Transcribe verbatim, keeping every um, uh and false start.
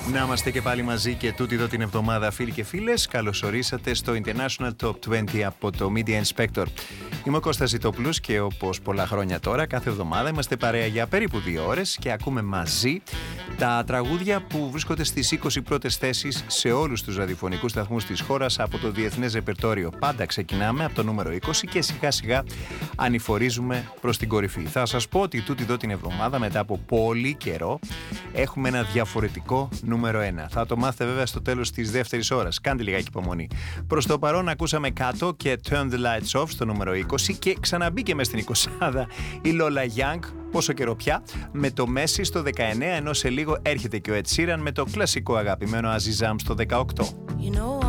Να είμαστε και πάλι μαζί και τούτη εδώ την εβδομάδα, φίλοι και φίλες. Καλώς ορίσατε στο International Top είκοσι από το Media Inspector. Είμαι ο Κώστας Ζητόπουλος και όπως πολλά χρόνια τώρα, κάθε εβδομάδα είμαστε παρέα για περίπου δύο ώρες και ακούμε μαζί τα τραγούδια που βρίσκονται στις είκοσι πρώτες θέσεις σε όλους τους ραδιοφωνικούς σταθμούς της χώρας από το διεθνές ρεπερτόριο. Πάντα ξεκινάμε από το νούμερο είκοσι και σιγά σιγά ανηφορίζουμε προς την κορυφή. Θα σας πω ότι τούτη εδώ την εβδομάδα, μετά από πολύ καιρό, έχουμε ένα διαφορετικό νούμερο ένα. Θα το μάθετε βέβαια στο τέλος της δεύτερης ώρας. Κάντε λιγάκι υπομονή. Προς το παρόν ακούσαμε κάτω και Turn the Lights Off στο νούμερο είκοσι και ξαναμπήκε μες στην εικοσάδα η Lola Young, πόσο καιρό πια, με το Messi στο δεκαεννέα, ενώ σε λίγο έρχεται και ο Ed Sheeran με το κλασικό αγαπημένο Azizam στο δεκαοκτώ. You know